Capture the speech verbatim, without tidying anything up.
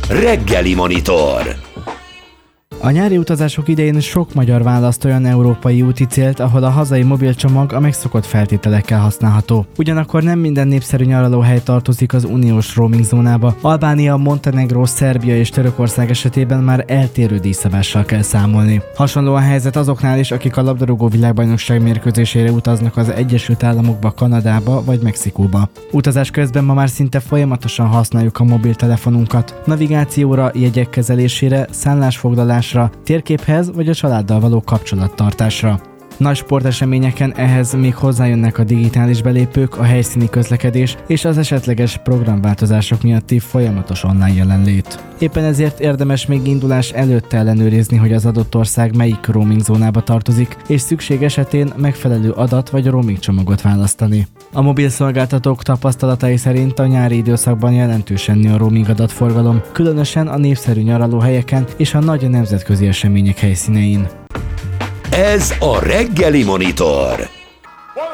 Reggeli Monitor. A nyári utazások idején sok magyar választ olyan európai úti célt, ahol a hazai mobilcsomag a megszokott feltételekkel használható. Ugyanakkor nem minden népszerű nyaralóhely tartozik az uniós roaming zónába. Albánia, Montenegró, Szerbia és Törökország esetében már eltérő díjszabással kell számolni. Hasonló a helyzet azoknál is, akik a labdarúgó világbajnokság mérkőzésére utaznak az Egyesült Államokba, Kanadába vagy Mexikóba. Utazás közben ma már szinte folyamatosan használjuk a mobiltelefonunkat. Navigációra, jegyek kezelésére, szállásfoglalásra, térképhez vagy a családdal való kapcsolattartásra. Nagy sporteseményeken ehhez még hozzájönnek a digitális belépők, a helyszíni közlekedés és az esetleges programváltozások miatti folyamatos online jelenlét. Éppen ezért érdemes még indulás előtt ellenőrizni, hogy az adott ország melyik roaming zónába tartozik, és szükség esetén megfelelő adat vagy roaming csomagot választani. A mobil szolgáltatók tapasztalatai szerint a nyári időszakban jelentősen nő a roaming adatforgalom, különösen a népszerű nyaralóhelyeken és a nagy nemzetközi események helyszínein. Ez a Reggeli Monitor.